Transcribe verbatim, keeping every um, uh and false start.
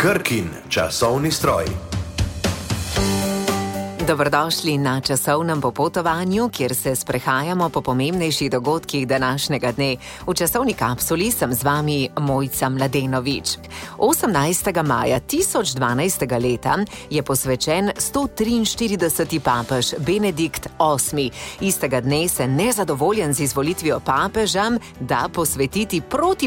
Krkin časovni stroj. Dobrodošli na časovnem popotovanju, kjer se sprehajamo po pomembnejših dogodkih današnjega dne. V časovni kapsuli sem z vami Mojca Mladenovič. osemnajstega maja tisoč dvanajstega leta je posvečen sto triinštirideseti papež Benedikt osmi. Istega dne se nezadovoljen z izvolitvijo papeža da posvetiti proti